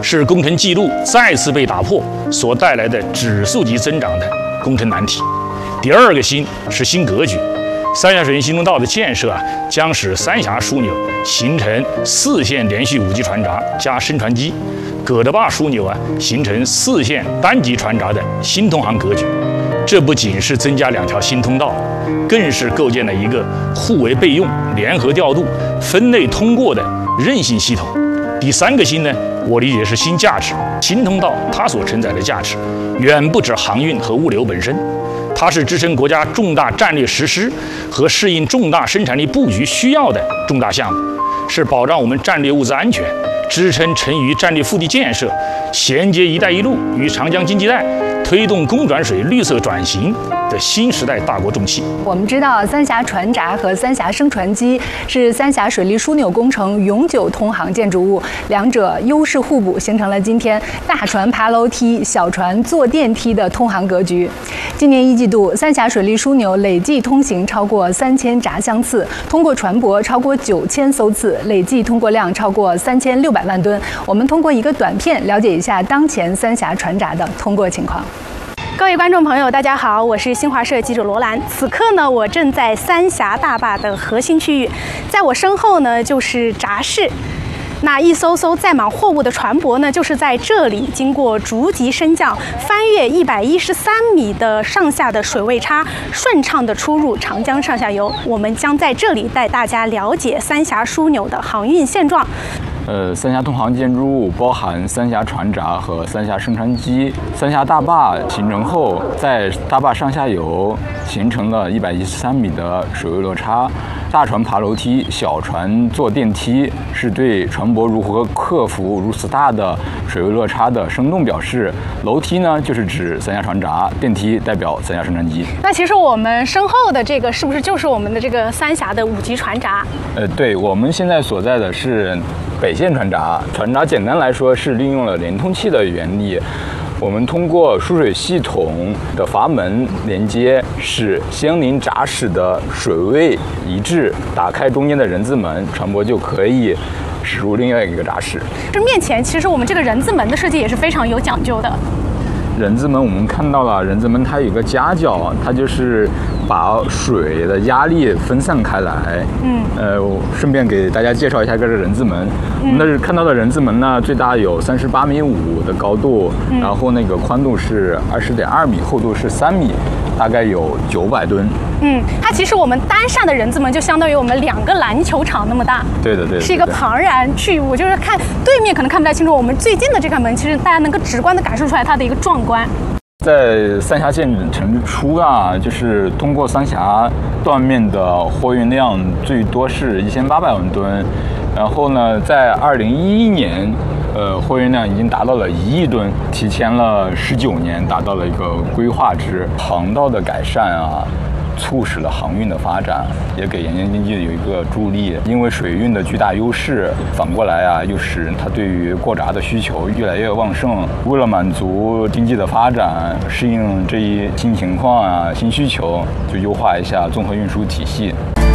是工程记录再次被打破所带来的指数级增长的工程难题。第二个新是新格局，三峡水运新通道的建设将使三峡枢纽形成4线连续5级船闸加升船机，葛德坝枢纽形成4线单级船闸的新通航格局。这不仅是增加2条新通道，更是构建了一个互为备用、联合调度、分类通过的韧性系统。第三个新呢，我理解是新价值。新通道它所承载的价值，远不止航运和物流本身，它是支撑国家重大战略实施和适应重大生产力布局需要的重大项目，是保障我们战略物资安全、支撑成渝战略腹地建设、衔接“一带一路”与长江经济带、推动供转水绿色转型的新时代大国重器。 我们知道，三峡船闸和三峡升船机是三峡水利枢纽工程永久通航建筑物，两者优势互补，形成了今天大船爬楼梯、小船坐电梯的通航格局。今年1季度，三峡水利枢纽累计通行超过3000闸箱次，通过船舶超过9000艘次，累计通过量超过3600万吨。我们通过一个短片了解一下当前三峡船闸的通过情况。 各位观众朋友，大家好，我是新华社记者罗兰。此刻呢，我正在三峡大坝的核心区域，在我身后呢就是闸室。那一艘艘载满货物的船舶呢，就是在这里经过逐级升降，翻越113米的上下的水位差，顺畅的出入长江上下游。我们将在这里带大家了解三峡枢纽的航运现状。 三峡通航建筑物包含三峡船闸和三峡升船机。三峡大坝形成后，在大坝上下游形成了113米的水位落差。大船爬楼梯，小船坐电梯，是对船舶如何克服如此大的水位落差的生动表示。楼梯呢，就是指三峡船闸；电梯代表三峡升船机。 那其实我们身后的这个是不是就是我们的这个三峡的5级船闸？ 对，我们现在所在的是北线船闸。船闸简单来说是利用了连通器的原理。我们通过输水系统的阀门连接，使相邻闸室的水位一致，打开中间的人字门，船舶就可以驶入另外一个闸室。 这面前其实我们这个人字门的设计也是非常有讲究的。 人字门我们看到了，人字门它有一个夹角，它就是把水的压力分散开来。顺便给大家介绍一下这个人字门。我们那看到的人字门呢，最大有38.5米的高度，然后那个宽度是20.2米，厚度是3米，大概有900吨。 它其实我们单扇的人字门就相当于我们2个篮球场那么大。对的，是一个庞然巨物。就是看对面可能看不太清楚，我们最近的这扇门，其实大家能够直观地感受出来它的一个壮观。 在三峡建成初就是通过三峡断面的货运量最多是1800万吨，然后呢，在2011年，货运量已经达到了1亿吨，提前了19年达到了一个规划值。航道的改善促使了航运的发展，也给沿线经济有一个助力。因为水运的巨大优势，反过来又使它对于过闸的需求越来越旺盛。为了满足经济的发展，适应这一新情况新需求，就优化一下综合运输体系。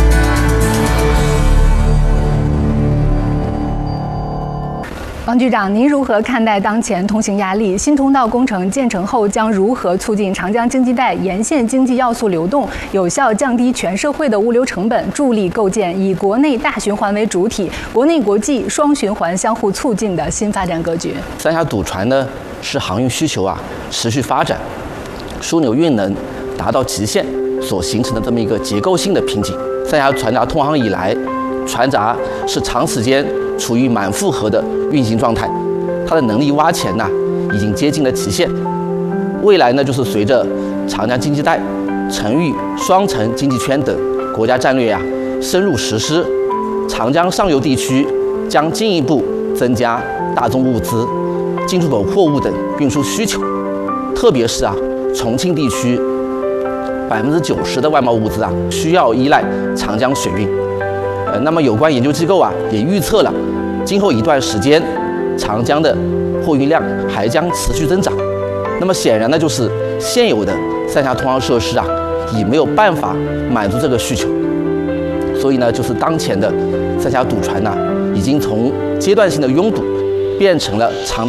王局长，您如何看待当前通行压力？新通道工程建成后将如何促进长江经济带沿线经济要素流动，有效降低全社会的物流成本，助力构建以国内大循环为主体、国内国际双循环相互促进的新发展格局？ 三峡堵船呢，是航运需求持续发展、枢纽运能达到极限所形成的这么一个结构性的瓶颈。三峡船闸通航以来，船闸是长时间处于满负荷的运行状态，它的能力挖潜已经接近了极限。未来呢，就是随着长江经济带、成渝双城经济圈等国家战略深入实施，长江上游地区将进一步增加大宗物资、进出口货物等运输需求，特别是重庆地区90%的外贸物资需要依赖长江水运。那么有关研究机构也预测了，今后一段时间长江的货运量还将持续增长。那么显然呢，就是现有的三峡通航设施已没有办法满足这个需求。所以呢，就是当前的三峡堵船已经从阶段性的拥堵变成了长